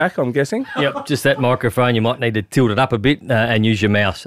back, I'm guessing. Yep, just that microphone. You might need to tilt it up a bit and use your mouth.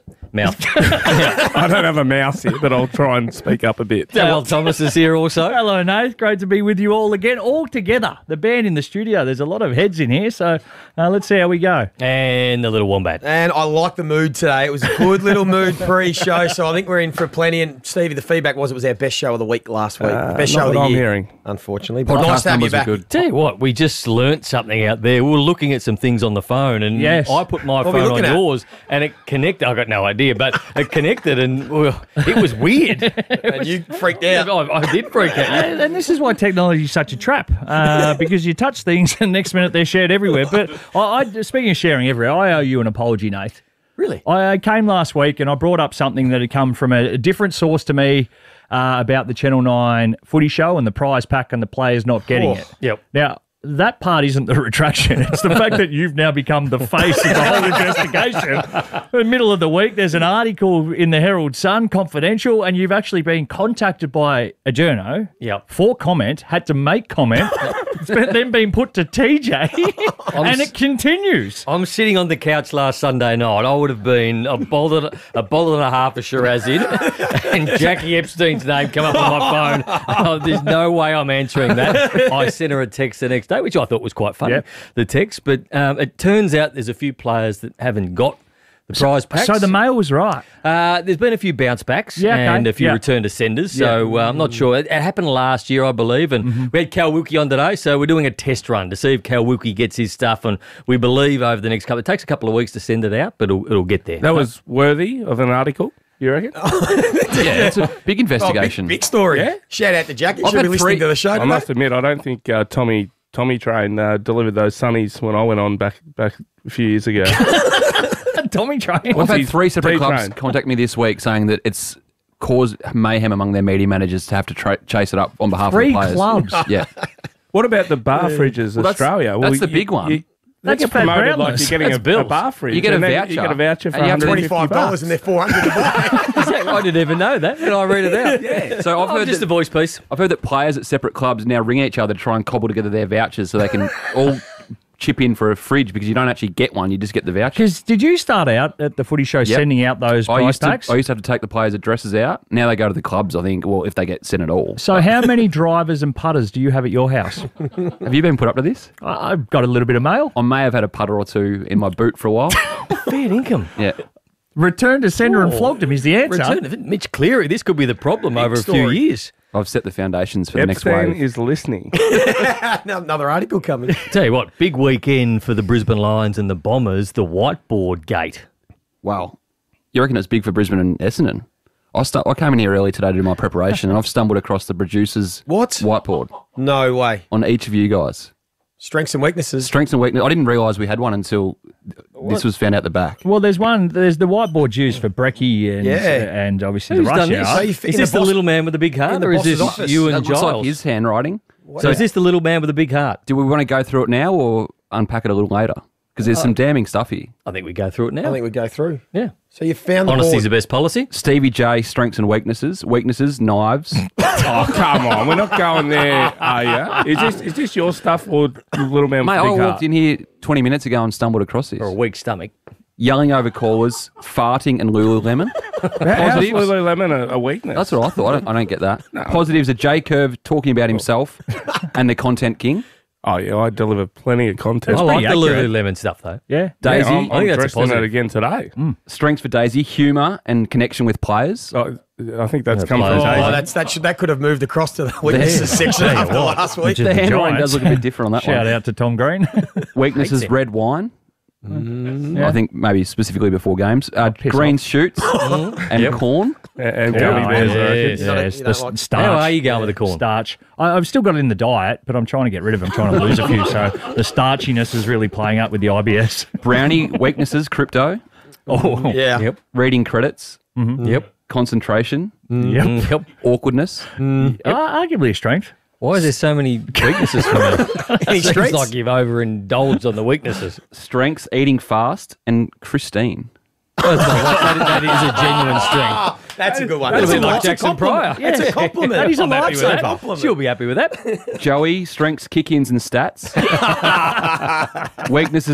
I don't have a mouse here, but I'll try and speak up a bit. Well, Thomas is here also. Hello, Nate. Great to be with you all again, all together. The band in the studio. There's a lot of heads in here, so let's see how we go. And the little wombat. And I like the mood today. It was a good little mood pre-show, so I think we're in for plenty. And Stevie, the feedback was it was our best show of the week last week. Best show not of the what I'm year, hearing. unfortunately. But nice to have you back. Tell you what, we just learnt something out there. We were looking at some things on the phone, and Yes. I put my What were you phone on looking at? yours, and it connected. I got no idea, but it connected, and well, it was weird. And you freaked out. I did freak out. And this is why technology is such a trap, because you touch things and next minute they're shared everywhere. But speaking of sharing everywhere, I owe you an apology, Nate. Really? I came last week and I brought up something that had come from a different source to me about the Channel 9 footy show and the prize pack and the players not getting it. Yep. Now, that part isn't the retraction. It's the fact that you've now become the face of the whole investigation. In the middle of the week, there's an article in the Herald Sun, confidential, and you've actually been contacted by a journo Yep. for comment, had to make comment, then been put to TJ, and it continues. I'm sitting on the couch last Sunday night. I would have been a bottle and a half of Shiraz in, and Jackie Epstein's name come up on my phone. Oh, there's no way I'm answering that. I sent her a text the next day, which I thought was quite funny, Yep. the text. But it turns out there's a few players that haven't got the prize packs. So the mail was right. There's been a few bounce backs Yeah, okay. and a few Yeah. return to senders. So I'm not sure. It happened last year, I believe. And we had Cal Wilkie on today. So we're doing a test run to see if Cal Wilkie gets his stuff. And we believe over the next couple, it takes a couple of weeks to send it out, but it'll get there. That was worthy of an article, you reckon? Yeah, it's a big investigation. Big story. Yeah? Shout out to Jackie. I've She'll be had listening three- to the show I today. must admit, I don't think Tommy Train delivered those sunnies when I went on back a few years ago. Tommy Train. I've had his 3 separate clubs T-Train? contact me this week saying that it's caused mayhem among their media managers to have to chase it up on behalf of 3 the players. clubs. Yeah. What about the bar fridges, Well, that's- Australia? that's the big one. That's That's fat promoted like Brownless. you're getting That's a bills. bar fridge. You get a and then voucher. You get a voucher for And you have $25 $150 and they're $400 to buy. I didn't even know that, and I read it out. Yeah. So I've heard just that- a voice piece. I've heard that players at separate clubs now ring each other to try and cobble together their vouchers so they can all chip in for a fridge because you don't actually get one, you just get the voucher. Because did you start out at the footy show sending out those prize packs? I used to have to take the players' addresses out. Now they go to the clubs, I think, well, if they get sent at all. So how many drivers and putters do you have at your house? Have you been put up to this? I've got a little bit of mail. I may have had a putter or two in my boot for a while. Fair income. Yeah. Return to sender and flogged him is the answer. Return of Mitch Cleary. This could be the problem over a few story. years. I've set the foundations for the next Epstein wave. is listening. Another article coming. Tell you what, big weekend for the Brisbane Lions and the Bombers, the whiteboard gate. Wow. You reckon it's big for Brisbane and Essendon? I came in here early today to do my preparation and I've stumbled across the producer's What? whiteboard No way. on each of you guys. Strengths and weaknesses. Strengths and weaknesses. I didn't realise we had one until this was found out the back. Well, there's the whiteboard used for Brekkie and, Yeah. and obviously Who's the rush done this? hour. So you Is in this the the boss- little man with the big heart, the or is boss's this office. you That and looks like Giles? his handwriting. So is this the little man with the big heart? Do we want to go through it now or unpack it a little later? Because there's some damning stuff here. I think we go through it now. I think we go through. yeah. So you found the Honesty's board. the best policy. Stevie J, strengths and weaknesses. Weaknesses, knives. Oh, come on. We're not going there, are you? Is this your stuff or the little man Mate, with I the big walked heart? in here 20 minutes ago and stumbled across this. Or a weak stomach. Yelling over callers, farting and Lululemon. How's Positives? Lululemon a weakness? That's what I thought. I don't get that. Positives are J Curve talking about himself and the content king. Oh, yeah, I deliver plenty of content. I like the pretty accurate. Lululemon stuff, though. Yeah. Daisy, I'm I think that's a dressed in positive. it again today. strengths for Daisy, humour and connection with players. Oh, I think that's come from players. Daisy. That could have moved across to the weaknesses section after last week. Which is The the handwriting Giants. does look a bit different on that Shout one. out to Tom Green. Weaknesses, Hates it. red wine. I think maybe specifically before games. Green shoots and corn. And gummy Yeah, bears, I reckon. yes. You don't- Yes, you the don't like- starch. How are you going with the corn? Starch. I've still got it in the diet, but I'm trying to get rid of it. I'm trying to lose a few. So the starchiness is really playing up with the IBS. Brownie, weaknesses, crypto. Oh, Yeah. Yep. Reading credits. Yep. Concentration. yep. Yep. Awkwardness. Arguably a strength. Why is there so many weaknesses for me? Any Seems strengths? like you've overindulged on the weaknesses. Strengths, eating fast and Christine. That is a genuine strength. That's a good one. That's a That's bit like Jackson Pryor. It's a compliment. That is a I'm happy with that. lifesaver. She'll be happy with that. Joey, strengths, kick-ins and stats. Weaknesses